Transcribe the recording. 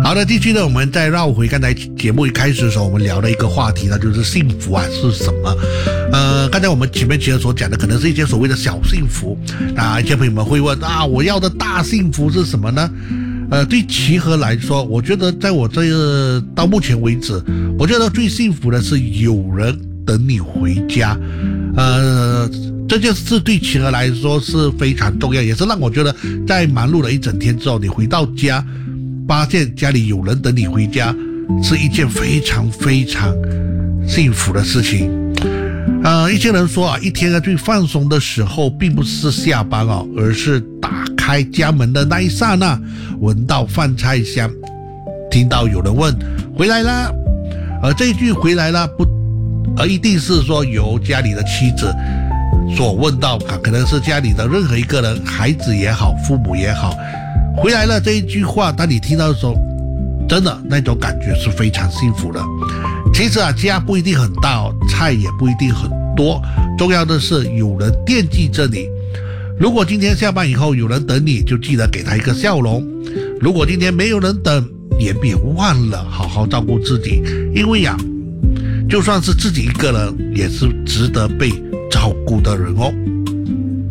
好的，继续呢，我们再绕回刚才节目一开始的时候，我们聊的一个话题呢，就是幸福啊是什么？刚才我们前面所讲的，可能是一些所谓的小幸福。那一些朋友们会问啊，我要的大幸福是什么呢？对齐和来说，我觉得在我这个到目前为止，我觉得最幸福的是有人等你回家。这件事对齐和来说是非常重要，也是让我觉得在忙碌了一整天之后，你回到家，发现家里有人等你回家，是一件非常非常幸福的事情。一些人说啊，一天最放松的时候并不是下班哦，而是打开家门的那一刹那，闻到饭菜香，听到有人问回来啦，而这一句回来啦而一定是说由家里的妻子所问到，可能是家里的任何一个人，孩子也好，父母也好，回来了这一句话，当你听到的时候，真的那种感觉是非常幸福的。其实啊，家不一定很大哦，菜也不一定很多，重要的是有人惦记着你。如果今天下班以后有人等你，就记得给他一个笑容；如果今天没有人等，也别忘了好好照顾自己，因为就算是自己一个人，也是值得被照顾的人哦。